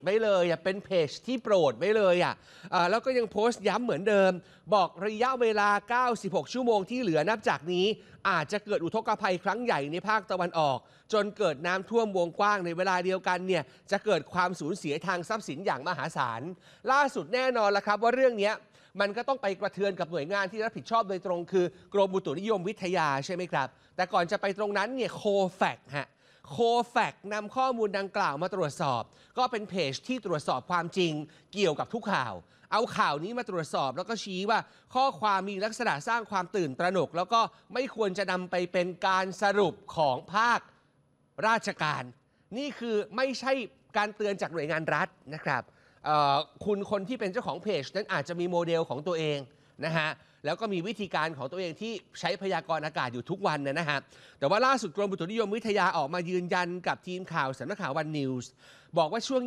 ไว้เลยเป็นเพจที่โปรดไว้เลยแล้วก็ยังโพสต์ย้ำเหมือนเดิมบอกระยะเวลา96ชั่วโมงที่เหลือนับจากนี้อาจจะเกิดอุทกภัยครั้งใหญ่ในภาคตะวันออกจนเกิดน้ำท่วมวงกว้างในเวลาเดียวกันเนี่ยจะเกิดความสูญเสียทางทรัพย์สินอย่างมหาศาลล่าสุดแน่นอนแล้วครับว่าเรื่องนี้มันก็ต้องไปกระเทือนกับหน่วยงานที่รับผิดชอบโดยตรงคือกรมอุตุนิยมวิทยาใช่ไหมครับแต่ก่อนจะไปตรงนั้นเนี่ยโคแฟกนำข้อมูลดังกล่าวมาตรวจสอบก็เป็นเพจที่ตรวจสอบความจริงเกี่ยวกับทุกข่าวเอาข่าวนี้มาตรวจสอบแล้วก็ชี้ว่าข้อความมีลักษณะสร้างความตื่นตระหนกแล้วก็ไม่ควรจะนำไปเป็นการสรุปของภาคราชการนี่คือไม่ใช่การเตือนจากหน่วยงานรัฐนะครับคุณคนที่เป็นเจ้าของเพจนั้นอาจจะมีโมเดลของตัวเองนะฮะแล้วก็มีวิธีการของตัวเองที่ใช้พยากรณ์อากาศอยู่ทุกวันนะฮะแต่ว่าล่าสุดกรมอุตุนิยมวิทยาออกมายืนยันกับทีมข่าวสำนักข่าววันนิวส์บอกว่าช่วง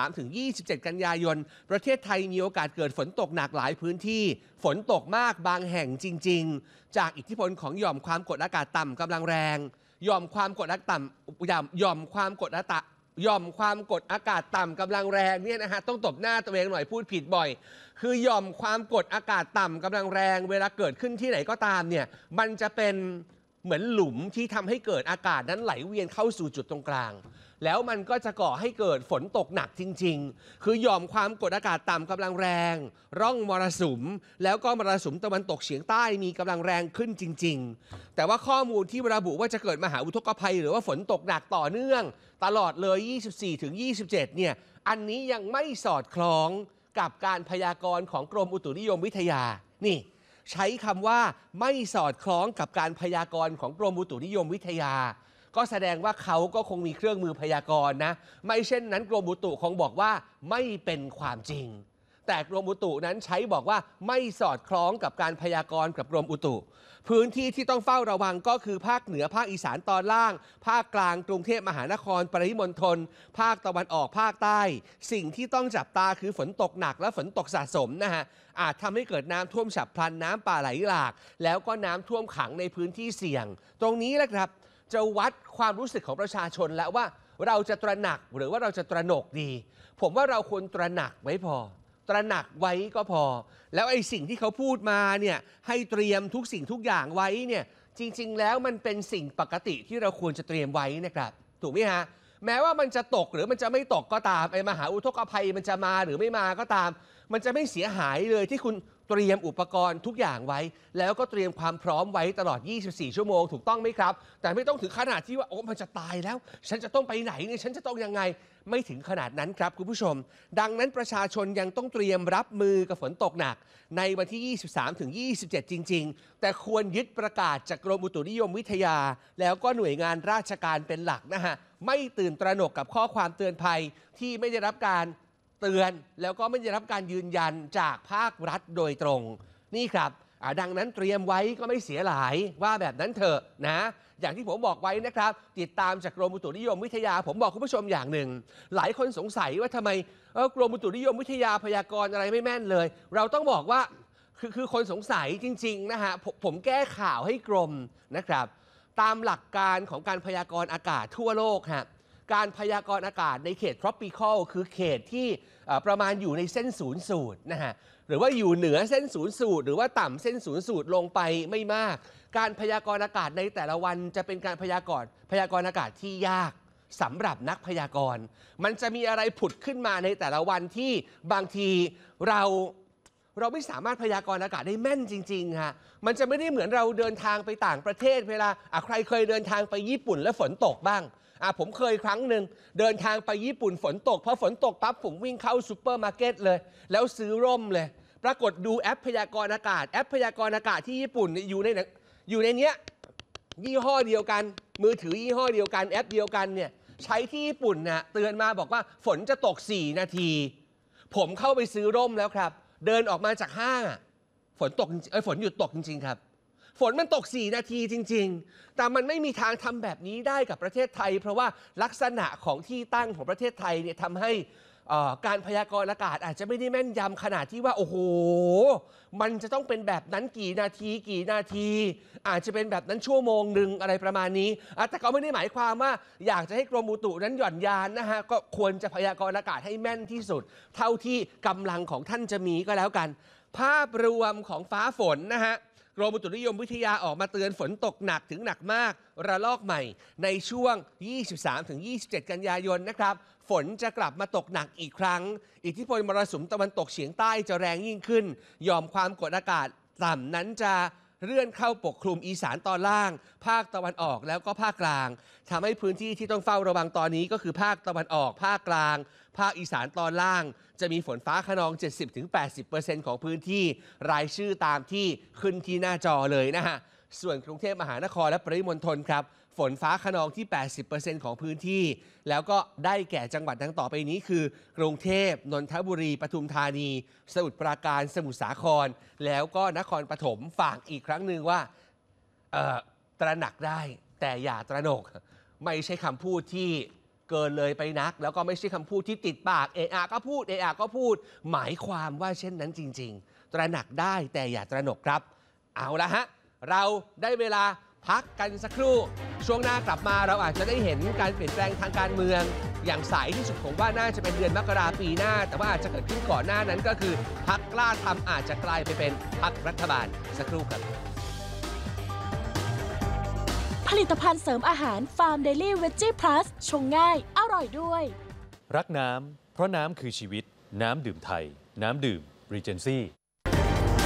23-27 กันยายนประเทศไทยมีโอกาสเกิดฝนตกหนักหลายพื้นที่ฝนตกมากบางแห่งจริงๆจากอิทธิพลของหย่อมความกดอากาศต่ำกำลังแรงหย่อมความกดอากาศต่ำหย่อมความกดอากาศต่ำกำลังแรงเนี่ยนะฮะต้องตบหน้าตัวเองหน่อยพูดผิดบ่อยคือหย่อมความกดอากาศต่ำกำลังแรงเวลาเกิดขึ้นที่ไหนก็ตามเนี่ยมันจะเป็นเหมือนหลุมที่ทำให้เกิดอากาศนั้นไหลเวียนเข้าสู่จุดตรงกลางแล้วมันก็จะก่อให้เกิดฝนตกหนักจริงๆคือหย่อมความกดอากาศต่ำกำลังแรงร่องมรสุมแล้วก็มรสุมตะวันตกเฉียงใต้มีกำลังแรงขึ้นจริงๆแต่ว่าข้อมูลที่ระบุว่าจะเกิดมหาอุทกภัยหรือว่าฝนตกหนักต่อเนื่องตลอดเลย 24-27 เนี่ยอันนี้ยังไม่สอดคล้องกับการพยากรณ์ของกรมอุตุนิยมวิทยานี่ใช้คำว่าไม่สอดคล้องกับการพยากรณ์ของกรมอุตุนิยมวิทยาก็แสดงว่าเขาก็คงมีเครื่องมือพยากรณ์นะไม่เช่นนั้นกรมอุตุคงบอกว่าไม่เป็นความจริงแต่กรมอุตุนั้นใช้บอกว่าไม่สอดคล้องกับการพยากรณ์กับกรมอุตุพื้นที่ที่ต้องเฝ้าระวังก็คือภาคเหนือภาคอีสานตอนล่างภาคกลางกรุงเทพมหานครปริมณฑลภาคตะวันออกภาคใต้สิ่งที่ต้องจับตาคือฝนตกหนักและฝนตกสะสมนะฮะอาจทำให้เกิดน้ำท่วมฉับพลันน้ำป่าไหลหลากแล้วก็น้ำท่วมขังในพื้นที่เสี่ยงตรงนี้แหละครับจะวัดความรู้สึกของประชาชนแล้วว่าเราจะตระหนักหรือว่าเราจะตระหนกดีผมว่าเราควรตระหนักไว้พอตระหนักไว้ก็พอแล้วไอ้สิ่งที่เขาพูดมาเนี่ยให้เตรียมทุกสิ่งทุกอย่างไว้เนี่ยจริงๆแล้วมันเป็นสิ่งปกติที่เราควรจะเตรียมไว้นะครับถูกไหมฮะแม้ว่ามันจะตกหรือมันจะไม่ตกก็ตามไอ้มหาอุทกภัยมันจะมาหรือไม่มาก็ตามมันจะไม่เสียหายเลยที่คุณเตรียมอุปกรณ์ทุกอย่างไว้แล้วก็เตรียมความพร้อมไว้ตลอด24ชั่วโมงถูกต้องไหมครับแต่ไม่ต้องถึงขนาดที่ว่าโอ้มันจะตายแล้วฉันจะต้องไปไหนเนี่ยฉันจะต้องยังไงไม่ถึงขนาดนั้นครับคุณผู้ชมดังนั้นประชาชนยังต้องเตรียมรับมือกับฝนตกหนักในวันที่ 23-27 จริงๆแต่ควรยึดประกาศจากกรมอุตุนิยมวิทยาแล้วก็หน่วยงานราชการเป็นหลักนะฮะไม่ตื่นตระหนกกับข้อความเตือนภัยที่ไม่ได้รับการเตือนแล้วก็ไม่ได้รับการยืนยันจากภาครัฐโดยตรงนี่ครับดังนั้นเตรียมไว้ก็ไม่เสียหลายว่าแบบนั้นเถอะนะอย่างที่ผมบอกไว้นะครับติดตามจากกรมอุตุนิยมวิทยาผมบอกคุณผู้ชมอย่างหนึ่งหลายคนสงสัยว่าทำไมกรมอุตุนิยมวิทยาพยากรณ์อะไรไม่แม่นเลยเราต้องบอกว่าคือคนสงสัยจริงๆนะฮะผมแก้ข่าวให้กรมนะครับตามหลักการของการพยากรณ์อากาศทั่วโลกฮะการพยากรณ์อากาศในเขต tropical คือเขตที่ประมาณอยู่ในเส้นศูนย์สูตรนะฮะหรือว่าอยู่เหนือเส้นศูนย์สูตรหรือว่าต่ำเส้นศูนย์สูตรลงไปไม่มากการพยากรณ์อากาศในแต่ละวันจะเป็นการพยากรณ์อากาศที่ยากสำหรับนักพยากรณ์มันจะมีอะไรผุดขึ้นมาในแต่ละวันที่บางทีเราไม่สามารถพยากรณ์อากาศได้แม่นจริงๆฮะมันจะไม่ได้เหมือนเราเดินทางไปต่างประเทศเวลาใครเคยเดินทางไปญี่ปุ่นแล้วฝนตกบ้างผมเคยครั้งหนึ่งเดินทางไปญี่ปุ่นฝนตกพอฝนตกปั๊บผมวิ่งเข้าซูเปอร์มาร์เก็ตเลยแล้วซื้อร่มเลยปรากฏดูแอปพยากรณ์อากาศแอปพยากรณ์อากาศที่ญี่ปุ่นอยู่ในเนี้ยยี่ห้อเดียวกันมือถือยี่ห้อเดียวกันแอปเดียวกันเนี่ยใช้ที่ญี่ปุ่นนะเตือนมาบอกว่าฝนจะตก4 นาทีผมเข้าไปซื้อร่มแล้วครับเดินออกมาจากห้างฝนตกฝนหยุดตกจริงๆครับฝนมันตก4 นาทีจริงๆแต่มันไม่มีทางทำแบบนี้ได้กับประเทศไทยเพราะว่าลักษณะของที่ตั้งของประเทศไทยเนี่ยทำให้การพยากรณ์อากาศอาจจะไม่ได้แม่นยำขนาดที่ว่าโอ้โหมันจะต้องเป็นแบบนั้นกี่นาทีอาจจะเป็นแบบนั้นชั่วโมงหนึ่งอะไรประมาณนี้แต่ก็ไม่ได้หมายความว่าอยากจะให้กรมอุตุนั้นหย่อนยานนะฮะก็ควรจะพยากรณ์อากาศให้แม่นที่สุดเท่าที่กำลังของท่านจะมีก็แล้วกันภาพรวมของฟ้าฝนนะฮะกรมอุตุนิยมวิทยาออกมาเตือนฝนตกหนักถึงหนักมากระลอกใหม่ในช่วง 23-27 กันยายนนะครับฝนจะกลับมาตกหนักอีกครั้งอิทธิพลมรสุมตะวันตกเฉียงใต้จะแรงยิ่งขึ้นยอมความกดอากาศต่ำนั้นจะเลื่อนเข้าปกคลุมอีสานตอนล่างภาคตะวันออกแล้วก็ภาคกลางทำให้พื้นที่ที่ต้องเฝ้าระวังตอนนี้ก็คือภาคตะวันออกภาคกลางภาคอีสานตอนล่างจะมีฝนฟ้าคะนอง 70-80% ของพื้นที่รายชื่อตามที่ขึ้นที่หน้าจอเลยนะฮะส่วนกรุงเทพมหานครและปริมณฑลครับฝนฟ้าคะนองที่ 80% ของพื้นที่แล้วก็ได้แก่จังหวัดดังต่อไปนี้คือกรุงเทพนนทบุรีปทุมธานีสมุทรปราการสมุทรสาครแล้วก็นครปฐมฝากอีกครั้งหนึ่งว่าตระหนักได้แต่อย่าตระหนกไม่ใช่คำพูดที่เกินเลยไปนักแล้วก็ไม่ใช่คำพูดที่ติดปากเอะอะก็พูดหมายความว่าเช่นนั้นจริงๆตระหนักได้แต่อย่าตระหนกครับเอาละฮะเราได้เวลาพักกันสักครู่ช่วงหน้ากลับมาเราอาจจะได้เห็นการเปลี่ยนแปลงทางการเมืองอย่างสายที่สุดผมว่าน่าจะเป็นเดือนมกราปีหน้าแต่ว่าอาจจะเกิดขึ้นก่อนหน้านั้นก็คือพรรคกล้าทำอาจจะกลายไปเป็นพรรครัฐบาลสักครู่ครับผลิตภัณฑ์เสริมอาหารฟาร์มเดลี่เวจจี้พลัสชงง่ายอร่อยด้วยรักน้ำเพราะน้ำคือชีวิตน้ำดื่มไทยน้ำดื่มรีเจนซี่